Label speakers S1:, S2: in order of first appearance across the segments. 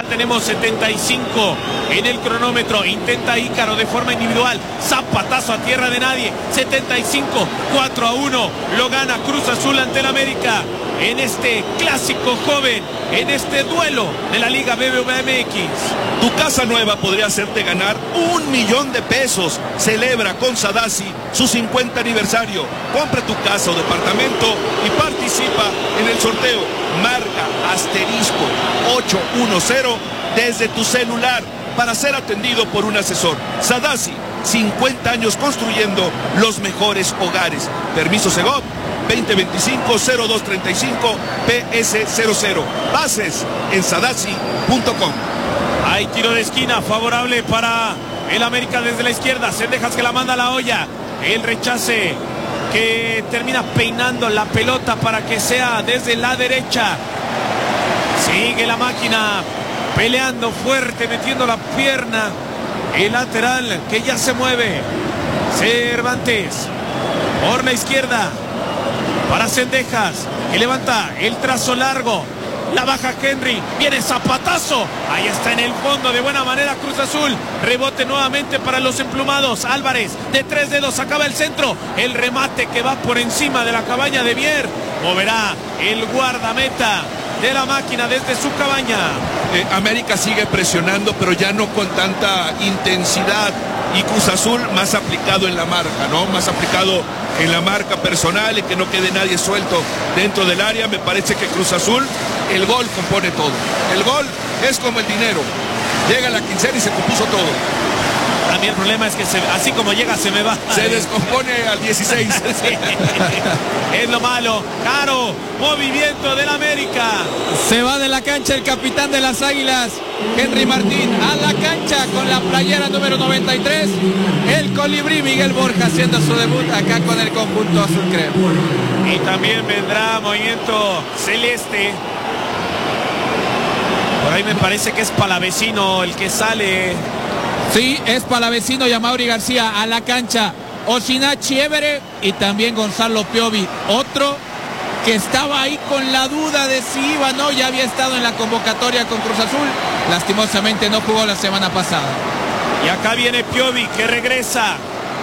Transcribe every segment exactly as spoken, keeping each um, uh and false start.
S1: Ya tenemos setenta y cinco en el cronómetro. Intenta Ícaro de forma individual. Zapatazo a tierra de nadie. setenta y cinco, cuatro a uno. Lo gana Cruz Azul ante el América en este clásico joven, en este duelo de la Liga B B V A M X.
S2: Tu casa nueva podría hacerte ganar un millón de pesos. Celebra con Sadasi su cincuenta aniversario. Compra tu casa o departamento y participa en el sorteo. Marca asterisco ochocientos diez desde tu celular para ser atendido por un asesor. Sadasi, cincuenta años construyendo los mejores hogares. Permiso Segov veinte veinticinco cero dos treinta y cinco P S cero cero. Bases en sadasi punto com.
S1: Hay tiro de esquina favorable para el América desde la izquierda. Cendejas que la manda a la olla. El rechace que termina peinando la pelota para que sea desde la derecha. Sigue la máquina peleando fuerte, metiendo la pierna. El lateral que ya se mueve. Cervantes por la izquierda para Cendejas, que levanta el trazo largo. La baja Henry, viene zapatazo. Ahí está en el fondo de buena manera Cruz Azul. Rebote nuevamente para los emplumados. Álvarez de tres dedos acaba el centro. El remate que va por encima de la cabaña de Mier. Moverá el guardameta de la máquina desde su cabaña.
S2: Eh, América sigue presionando, pero ya no con tanta intensidad. Y Cruz Azul más aplicado en la marca, ¿no? Más aplicado en la marca personal y que no quede nadie suelto dentro del área. Me parece que Cruz Azul, el gol compone todo. El gol es como el dinero. Llega la quincena y se compuso todo.
S1: A mí el problema es que se, así como llega se me va.
S2: Se descompone al dieciséis.
S1: Sí. Es lo malo. Caro, movimiento del América.
S3: Se va de la cancha el capitán de las Águilas, Henry Martín, a la cancha con la playera número noventa y tres. El colibrí Miguel Borja haciendo su debut acá con el conjunto azul crema.
S1: Y también vendrá movimiento celeste. Por ahí me parece que es Palavecino el que sale.
S3: Sí, es Palavecino y Amaury García a la cancha. Osinachi Évere y también Gonzalo Piovi, otro que estaba ahí con la duda de si iba o no, ya había estado en la convocatoria con Cruz Azul, lastimosamente no jugó la semana pasada.
S1: Y acá viene Piovi que regresa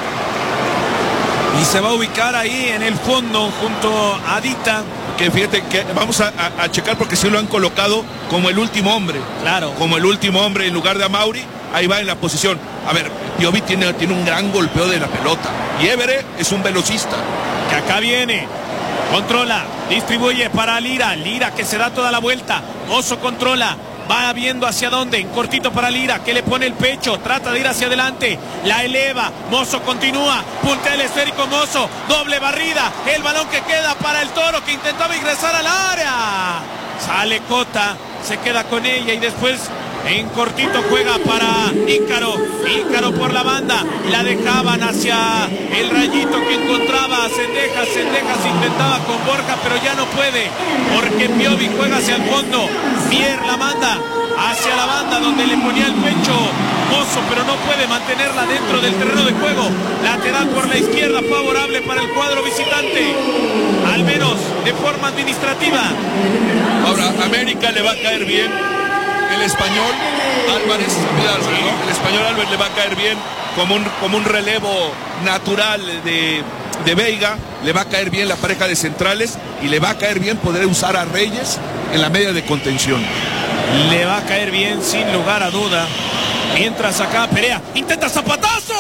S1: y se va a ubicar ahí en el fondo junto a Dita.
S2: Que fíjate que vamos a, a, a checar porque sí lo han colocado como el último hombre.
S1: Claro.
S2: Como el último hombre en lugar de Amaury. Ahí va en la posición. A ver, Piovi tiene, tiene un gran golpeo de la pelota. Y Évere es un velocista.
S1: Que acá viene. Controla. Distribuye para Lira. Lira que se da toda la vuelta. Mozo controla. Va viendo hacia dónde. En cortito para Lira. Que le pone el pecho. Trata de ir hacia adelante. La eleva. Mozo continúa. Puntea el esférico Mozo. Doble barrida. El balón que queda para el Toro que intentaba ingresar al área. Sale Cota. Se queda con ella y después... En cortito juega para Ícaro. Ícaro por la banda. La dejaban hacia el rayito que encontraba a Cendejas. Cendejas intentaba con Borja, pero ya no puede. Porque Piovi juega hacia el fondo. Mier la manda hacia la banda donde le ponía el pecho Mozo, pero no puede mantenerla dentro del terreno de juego. Lateral por la izquierda favorable para el cuadro visitante. Al menos de forma administrativa.
S2: Ahora, América le va a caer bien. El español Álvarez, ¿no? El español Álvarez le va a caer bien como un, como un relevo natural de, de Veiga. Le va a caer bien la pareja de centrales y le va a caer bien poder usar a Reyes en la media de contención.
S1: Le va a caer bien sin lugar a duda. Mientras acá Perea intenta zapatazo.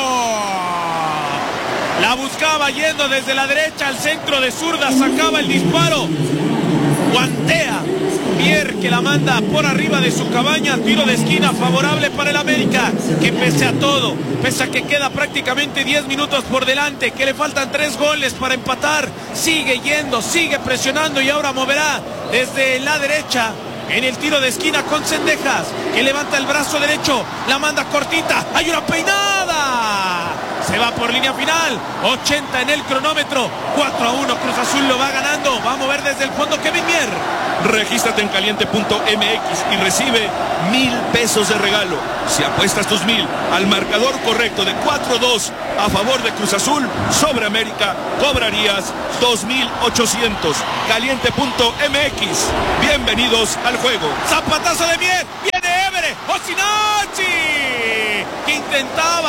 S1: La buscaba yendo desde la derecha al centro de zurda. Sacaba el disparo. Guantea. Mier que la manda por arriba de su cabaña. Tiro de esquina favorable para el América, que pese a todo, pese a que queda prácticamente diez minutos por delante, que le faltan tres goles para empatar, sigue yendo, sigue presionando y ahora moverá desde la derecha en el tiro de esquina con Cendejas, que levanta el brazo derecho, la manda cortita, hay una peinada, se va por línea final. Ochenta en el cronómetro. Cuatro a uno Cruz Azul lo va ganando. Va a mover desde el fondo Kevin Mier.
S2: Regístrate en caliente punto m x y recibe mil pesos de regalo. Si apuestas tus mil al marcador correcto de cuatro dos a favor de Cruz Azul sobre América, cobrarías dos mil ochocientos. caliente punto m x. Bienvenidos al juego.
S1: Zapatazo de Mier. Bien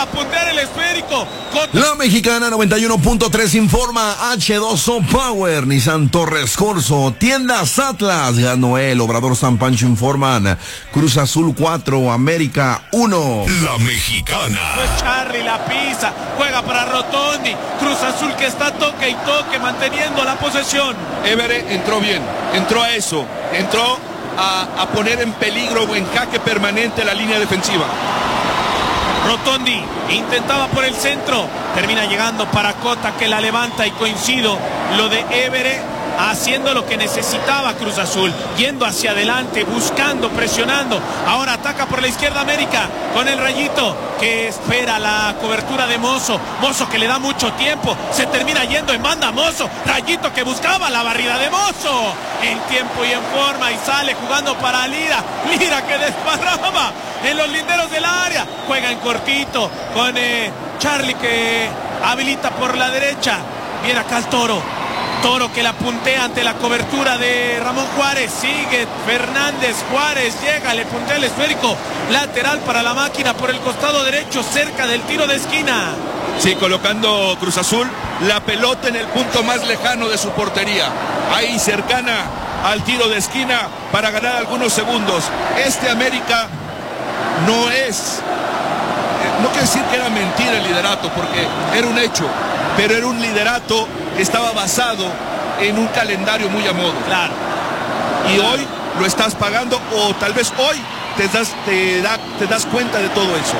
S1: intentaba puntear el esférico. Cota.
S4: La Mexicana noventa y uno punto tres informa. H dos O Power, Nissan Torres Corso, Tiendas Atlas, Ganoel, Obrador San Pancho informan. Cruz Azul cuatro, América uno.
S5: La Mexicana.
S1: Pues Charlie la pisa, juega para Rotondi. Cruz Azul que está toque y toque manteniendo la posesión.
S2: Évere entró bien, entró a eso, entró a, a poner en peligro o en jaque permanente la línea defensiva.
S1: Rotondi intentaba por el centro, termina llegando para Cota que la levanta y coincido lo de Évere haciendo lo que necesitaba Cruz Azul, yendo hacia adelante, buscando, presionando. Ahora ataca por la izquierda América con el Rayito que espera la cobertura de Mozo. Mozo que le da mucho tiempo, se termina yendo en banda Mozo. Rayito que buscaba la barrida de Mozo en tiempo y en forma y sale jugando para Lira. Lira que desparrama en los linderos del área. Juega en cortito con eh, Charlie que habilita por la derecha. Viene acá el Toro. Toro que la puntea ante la cobertura de Ramón Juárez. Sigue Fernández. Juárez llega, le puntea el esférico. Lateral para la máquina por el costado derecho, cerca del tiro de esquina.
S2: Sí, colocando Cruz Azul la pelota en el punto más lejano de su portería. Ahí cercana al tiro de esquina para ganar algunos segundos. Este América no es... No quiero decir que era mentira el liderato, porque era un hecho, pero era un liderato que estaba basado en un calendario muy a modo.
S1: Claro.
S2: Y claro, hoy lo estás pagando, o tal vez hoy te das, te da, te das cuenta de todo eso.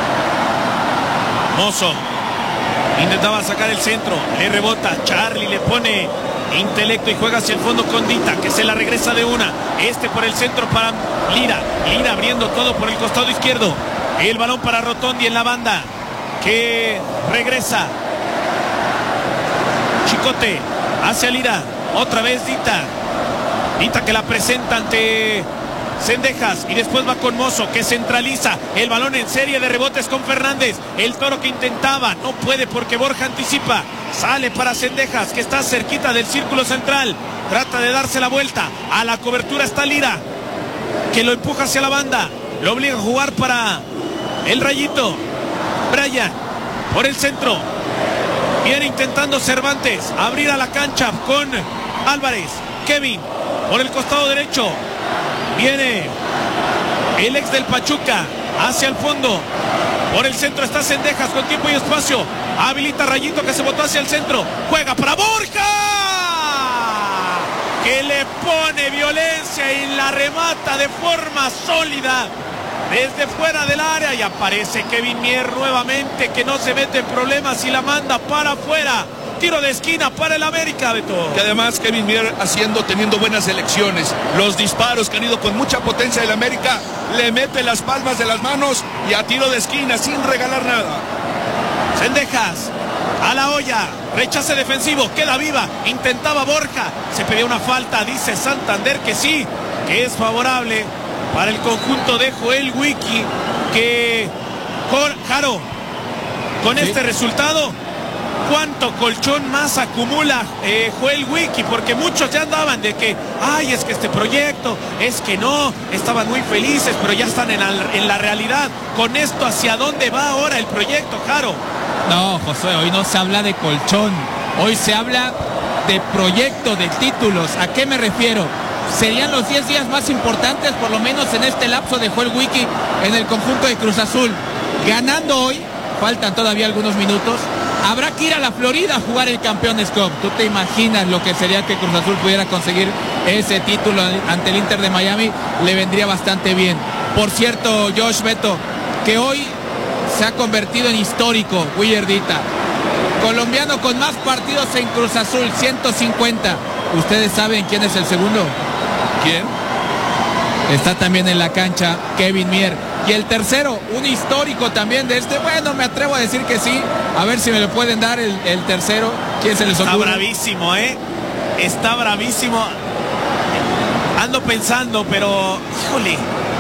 S1: Mozo intentaba sacar el centro, le rebota, Charlie le pone intelecto y juega hacia el fondo con Dita, que se la regresa de una. Este por el centro para Lira. Lira abriendo todo por el costado izquierdo. El balón para Rotondi en la banda, que regresa. Chicote hacia Lira. Otra vez Dita. Dita que la presenta ante Cendejas. Y después va con Mozo, que centraliza el balón en serie de rebotes con Fernández. El Toro que intentaba. No puede porque Borja anticipa. Sale para Cendejas, que está cerquita del círculo central. Trata de darse la vuelta. A la cobertura está Lira, que lo empuja hacia la banda. Lo obliga a jugar para el Rayito. Brian por el centro. Viene intentando Cervantes abrir a la cancha con Álvarez. Kevin por el costado derecho. Viene el ex del Pachuca hacia el fondo. Por el centro está Cendejas con tiempo y espacio. Habilita Rayito que se botó hacia el centro. Juega para Borja, que le pone violencia y la remata de forma sólida desde fuera del área. Y aparece Kevin Mier nuevamente, que no se mete en problemas y la manda para afuera. Tiro de esquina para el América, Beto.
S2: Que además Kevin Mier haciendo, teniendo buenas elecciones. Los disparos que han ido con mucha potencia del América, le mete las palmas de las manos y a tiro de esquina sin regalar nada.
S1: Cendejas a la olla, rechace defensivo, queda viva, intentaba Borja, se pedía una falta, dice Santander que sí, que es favorable para el conjunto de Joel Wiki, que Jaro, con sí. este resultado, ¿cuánto colchón más acumula eh, Joel Wiki? Porque muchos ya andaban de que, ay, es que este proyecto, es que no, estaban muy felices, pero ya están en la, en la realidad. Con esto, ¿hacia dónde va ahora el proyecto, Jaro?
S3: No, Josué, hoy no se habla de colchón, hoy se habla de proyecto, de títulos. ¿A qué me refiero? Serían los diez días más importantes, por lo menos en este lapso de Joel Wiki en el conjunto de Cruz Azul. Ganando hoy, faltan todavía algunos minutos, habrá que ir a la Florida a jugar el Campeones Cup. ¿Tú te imaginas lo que sería que Cruz Azul pudiera conseguir ese título ante el Inter de Miami? Le vendría bastante bien. Por cierto, Josh, Beto, que hoy se ha convertido en histórico Willer Dita, colombiano con más partidos en Cruz Azul, ciento cincuenta. ¿Ustedes saben quién es el segundo?
S2: ¿Quién?
S3: Está también en la cancha Kevin Mier. Y el tercero, un histórico también de este, bueno, me atrevo a decir que sí. A ver si me lo pueden dar el, el tercero. ¿Quién se les ocurre?
S1: Está bravísimo, ¿eh? Está bravísimo. Ando pensando, pero, híjole,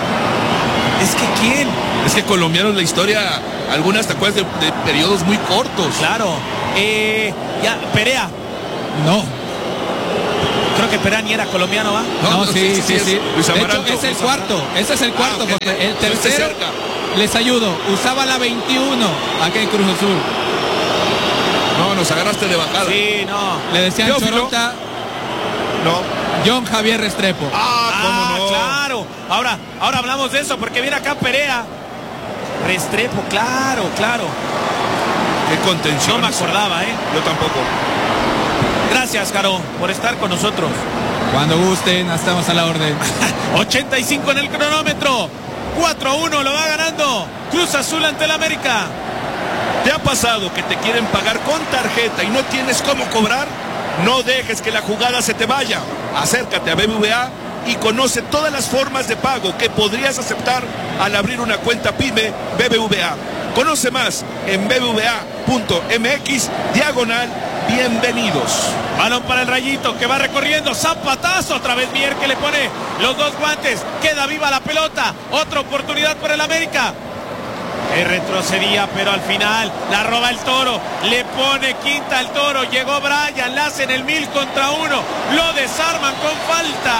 S1: es que ¿quién?
S2: Es que colombianos la historia, algunas te acuerdas de, de periodos muy cortos.
S1: Claro. Eh, ya, Perea.
S3: No.
S1: Creo que Perea ni era colombiano, ¿va?
S3: No, no, sí, sí, sí. sí.
S2: Luis
S3: De hecho,
S2: Amaranto.
S3: es el cuarto. Ese es el cuarto,
S2: Ah, okay.
S3: porque el
S2: Estuviste
S3: tercero,
S2: cerca.
S3: les ayudo, usaba la veintiuno aquí en Cruz Azul.
S2: No, nos agarraste de bajada.
S1: Sí, no.
S3: Le decían
S2: Teófilo.
S3: Chorota,
S2: No.
S3: John Javier Restrepo.
S2: Ah, cómo
S1: Ah,
S2: no.
S1: claro. Ahora, ahora hablamos de eso porque viene acá Perea. Restrepo, claro, claro.
S2: Qué contención.
S1: No me acordaba, ¿eh?
S2: Yo tampoco.
S1: Gracias, Caro, por estar con nosotros.
S3: Cuando gusten, estamos a la orden.
S1: ochenta y cinco en el cronómetro. cuatro a uno lo va ganando Cruz Azul ante el América.
S2: ¿Te ha pasado que te quieren pagar con tarjeta y no tienes cómo cobrar? No dejes que la jugada se te vaya. Acércate a B B V A y conoce todas las formas de pago que podrías aceptar al abrir una cuenta PYME B B V A. Conoce más en b b v a punto m x diagonal bienvenidos.
S1: Balón para el Rayito que va recorriendo. Zapatazo. Otra vez Mier que le pone los dos guantes. Queda viva la pelota. Otra oportunidad para el América. Que retrocedía, pero al final la roba el Toro. Le pone quinta al Toro. Llegó Brian. La hacen el mil contra uno. Lo desarman con falta.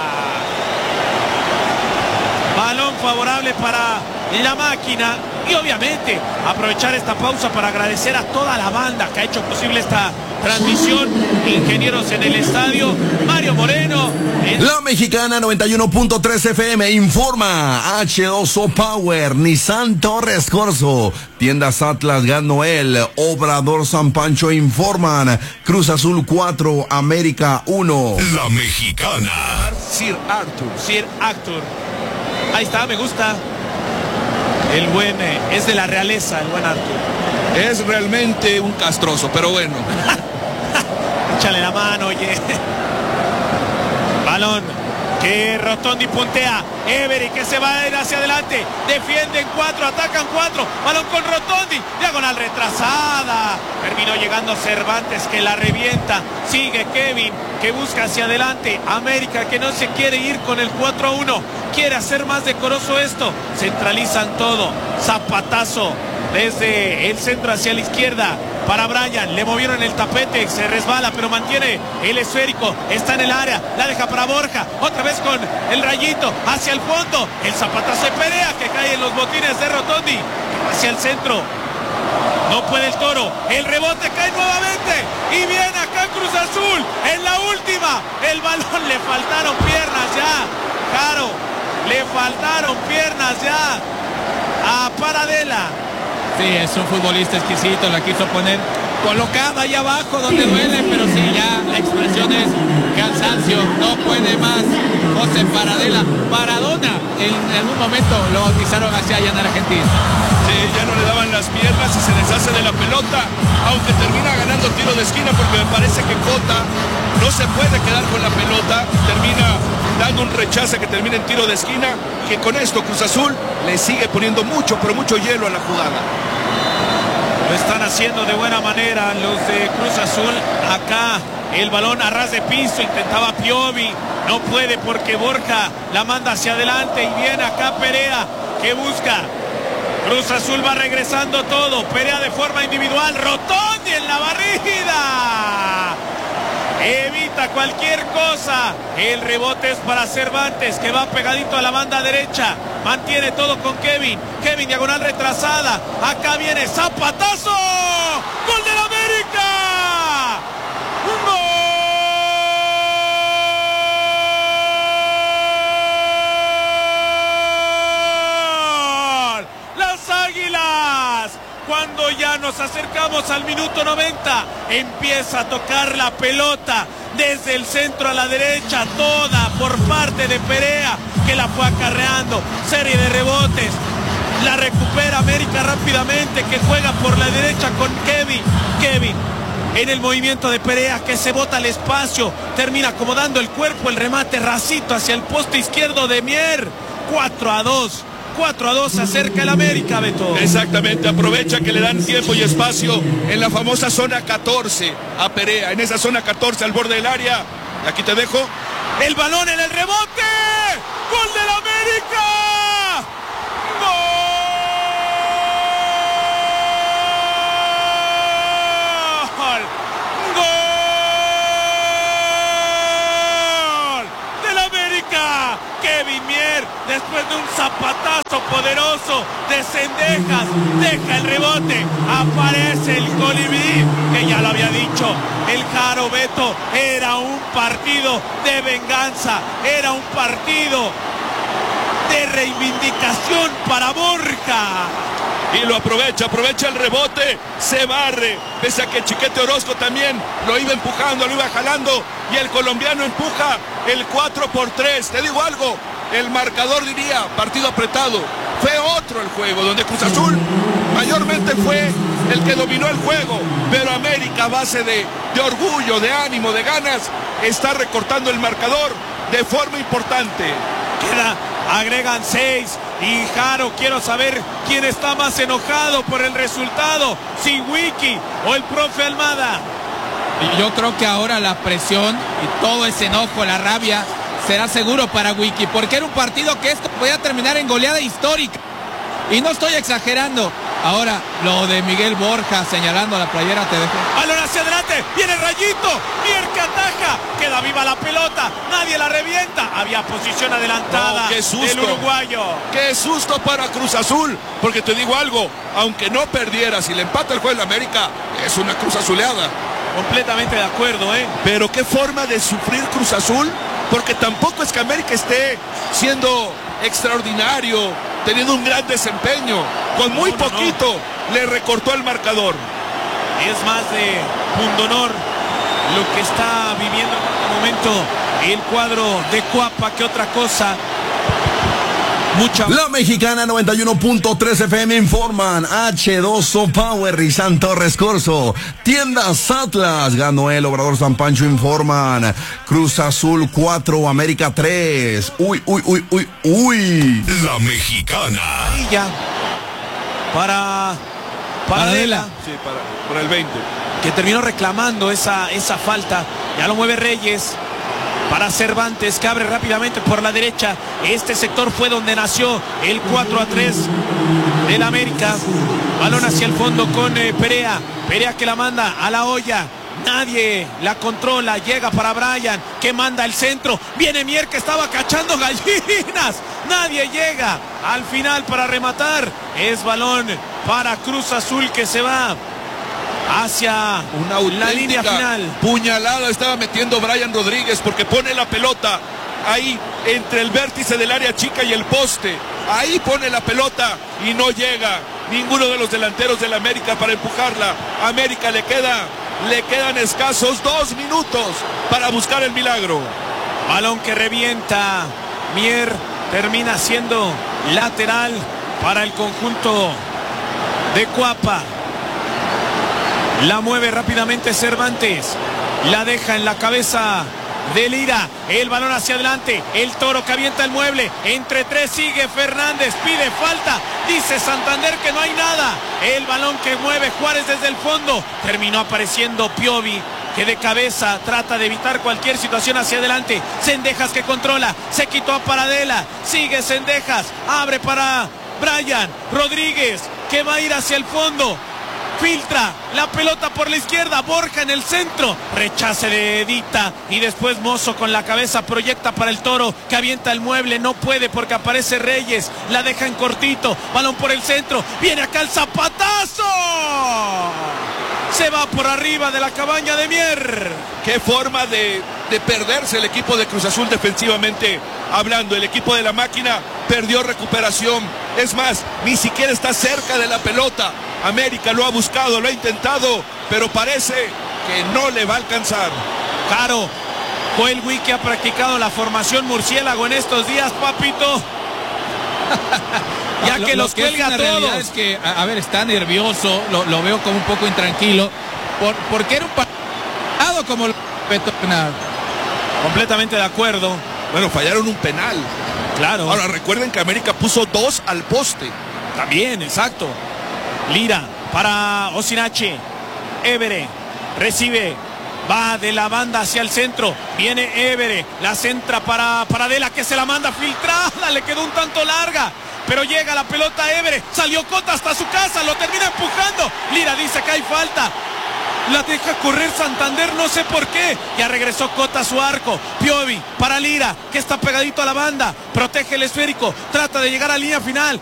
S1: Balón favorable para la máquina. Y obviamente aprovechar esta pausa para agradecer a toda la banda que ha hecho posible esta transmisión. Ingenieros en el estadio, Mario Moreno. En...
S4: La Mexicana noventa y uno punto tres F M informa. H dos O Power, Nissan Torres Corso, Tiendas Atlas, Gas Noel, Obrador San Pancho informan. Cruz Azul cuatro, América uno.
S5: La Mexicana.
S2: Sir Arthur.
S1: Sir Arthur. Ahí está, me gusta. El buen, eh, es de la realeza, el buen Arthur.
S2: Es realmente un castroso, pero bueno.
S1: Échale la mano, oye. Balón que Rotondi puntea. Every que se va a ir hacia adelante. Defienden cuatro, atacan cuatro. Balón con Rotondi. Diagonal retrasada. Terminó llegando Cervantes que la revienta. Sigue Kevin que busca hacia adelante. América que no se quiere ir con el cuatro a uno. Quiere hacer más decoroso esto. Centralizan todo. Zapatazo desde el centro hacia la izquierda para Brian. Le movieron el tapete. Se resbala pero mantiene el esférico. Está en el área. La deja para Borja. Otra vez con el Rayito hacia el fondo. El zapatazo de Perea que cae en los botines de Rotondi. Hacia el centro. No puede el Toro. El rebote cae nuevamente. Y viene acá Cruz Azul. En la última. El balón le faltaron piernas ya. Caro. Le faltaron piernas ya a Paradela.
S3: Sí, es un futbolista exquisito, la quiso poner colocada ahí abajo donde duele, pero sí, ya la expresión es cansancio, no puede más. José Paradela, Paradona, en algún momento lo bautizaron hacia allá en Argentina.
S2: Sí, ya no le daban las piernas y se deshace de la pelota, aunque termina ganando tiro de esquina porque me parece que Cota no se puede quedar con la pelota, termina dando un rechace que termina en tiro de esquina, que con esto Cruz Azul le sigue poniendo mucho, pero mucho hielo a la jugada.
S1: Lo están haciendo de buena manera los de Cruz Azul. Acá el balón a ras de piso, intentaba Piovi, no puede porque Borja la manda hacia adelante y viene acá Perea que busca. Cruz Azul va regresando todo, Perea de forma individual, Rotondi en la barrida. Evita cualquier cosa. El rebote es para Cervantes que va pegadito a la banda derecha. Mantiene todo con Kevin. Kevin diagonal retrasada. Acá viene zapatazo. ¡Gol del América! ¡Gol! Las Águilas. Cuando ya nos acercamos al minuto noventa, empieza a tocar la pelota desde el centro a la derecha, toda por parte de Perea, que la fue acarreando, serie de rebotes, la recupera América rápidamente, que juega por la derecha con Kevin, Kevin, en el movimiento de Perea, que se bota al espacio, termina acomodando el cuerpo, el remate racito hacia el poste izquierdo de Mier, cuatro a dos. cuatro a dos se acerca el América, Beto.
S2: Exactamente, aprovecha que le dan tiempo y espacio en la famosa zona catorce a Perea, en esa zona catorce al borde del área. Aquí te dejo.
S1: El balón en el rebote. ¡Gol del América! ¡Gol! poderoso de Cendejas, deja el rebote, aparece el colibrí, que ya lo había dicho el Jaro Beto, era un partido de venganza, era un partido de reivindicación para Borja.
S2: Y lo aprovecha, aprovecha el rebote, se barre, pese a que el Chiquete Orozco también lo iba empujando, lo iba jalando, y el colombiano empuja el cuatro por tres. Te digo algo, el marcador diría partido apretado. Fue otro el juego, donde Cruz Azul mayormente fue el que dominó el juego, pero América, a base de, de orgullo, de ánimo, de ganas, está recortando el marcador de forma importante.
S1: Queda, agregan seis. Y Jaro, quiero saber quién está más enojado por el resultado, si Wiki o el profe Almada.
S3: Yo creo que ahora la presión y todo ese enojo, la rabia, será seguro para Wiki, porque era un partido que esto podía terminar en goleada histórica. Y no estoy exagerando. Ahora, lo de Miguel Borja señalando la playera, te dejo.
S1: Balón hacia adelante, viene Rayito, Mier que ataja, queda viva la pelota, nadie la revienta. Había posición adelantada
S2: oh, qué susto,
S1: del uruguayo.
S2: Qué susto para Cruz Azul, porque te digo algo, aunque no perdiera, si le empata el juego en América, es una Cruz Azuleada.
S1: Completamente de acuerdo, ¿eh?
S2: Pero qué forma de sufrir Cruz Azul, porque tampoco es que América esté siendo extraordinario, teniendo un gran desempeño. Con muy no, no, poquito no. le recortó el marcador.
S1: Es más de pundonor lo que está viviendo en este momento el cuadro de Cuapa que otra cosa. Mucha...
S4: La Mexicana noventa y uno punto tres F M informan. H dos O Power y San Torres Corso. Tiendas Atlas ganó el Obrador San Pancho informan. Cruz Azul cuatro, América tres. Uy, uy, uy, uy, uy.
S5: La Mexicana.
S1: Y ya. Para. Para Adela.
S2: Sí, para, para el veinte.
S1: Que terminó reclamando esa, esa falta. Ya lo mueve Reyes. Para Cervantes, que abre rápidamente por la derecha. Este sector fue donde nació el cuatro a tres del América. Balón hacia el fondo con eh, Perea. Perea que la manda a la olla. Nadie la controla. Llega para Brian, que manda el centro. Viene Mier, que estaba cachando gallinas. Nadie llega al final para rematar. Es balón para Cruz Azul, que se va hacia
S2: una
S1: la línea final.
S2: Puñalada estaba metiendo Brian Rodríguez, porque pone la pelota ahí entre el vértice del área chica y el poste. Ahí pone la pelota y no llega ninguno de los delanteros del América para empujarla. América le queda, le quedan escasos dos minutos para buscar el milagro.
S1: Balón que revienta. Mier termina siendo lateral para el conjunto de Cuapa. La mueve rápidamente Cervantes. La deja en la cabeza de Lira. El balón hacia adelante. El Toro que avienta el mueble. Entre tres sigue Fernández. Pide falta. Dice Santander que no hay nada. El balón que mueve Juárez desde el fondo. Terminó apareciendo Piovi, que de cabeza trata de evitar cualquier situación hacia adelante. Cendejas que controla. Se quitó a Paradela. Sigue Cendejas. Abre para Brian Rodríguez, que va a ir hacia el fondo. Filtra la pelota por la izquierda. Borja en el centro. Rechace de Edita. Y después Mozo con la cabeza proyecta para el Toro, que avienta el mueble. No puede porque aparece Reyes. La deja en cortito. Balón por el centro. Viene acá el zapatazo. Se va por arriba de la cabaña de Mier.
S2: Qué forma de, de perderse el equipo de Cruz Azul defensivamente hablando. El equipo de la máquina perdió recuperación. Es más, ni siquiera está cerca de la pelota. América lo ha buscado, lo ha intentado, pero parece que no le va a alcanzar.
S1: Jaro, Joel Wiki ha practicado la formación murciélago en estos días, papito. Ya
S3: lo,
S1: que
S3: lo
S1: los
S3: que
S1: cuelga
S3: es
S1: a todos.
S3: Es que, a, a ver, está nervioso, lo, lo veo como un poco intranquilo, por, porque era un partido como lo...
S1: Completamente de acuerdo.
S2: Bueno, fallaron un penal.
S1: Claro.
S2: Ahora recuerden que América puso dos al poste.
S1: También, exacto. Lira para Osinache. Évere recibe. Va de la banda hacia el centro. Viene Évere. La centra para Paradela, que se la manda filtrada. Le quedó un tanto larga. Pero llega la pelota a Évere. Salió Cota hasta su casa. Lo termina empujando. Lira dice que hay falta. La deja correr Santander, no sé por qué. Ya regresó Cota a su arco. Piovi para Lira, que está pegadito a la banda. Protege el esférico. Trata de llegar a línea final.